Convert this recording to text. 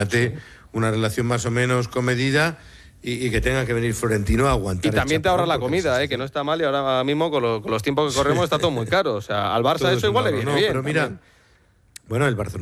una relación más o menos comedida y que tenga que venir Florentino a aguantar. Y también te ahorra la comida, que no está mal, y ahora mismo con los tiempos que corremos está todo muy caro. O sea, al Barça eso igual le viene bien. Pero mira, bueno, el Barcelona